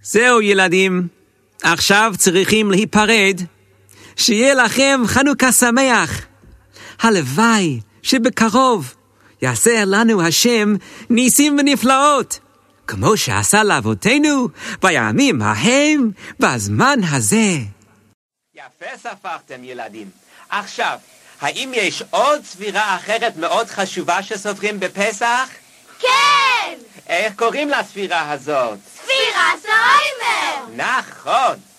זהו ילדים, עכשיו צריכים להיפרד. שיהיה לכם חנוכה שמח. הלוואי שבקרוב יעשה לנו השם ניסים ונפלאות, כמו שעשה לאבותינו בימים ההם בזמן הזה. יפה ספרתם ילדים. עכשיו, האם יש עוד ספירה אחרת מאוד חשובה שסופרים בפסח? כן! איך קוראים לספירה הזאת? ספירת העומר! נכון.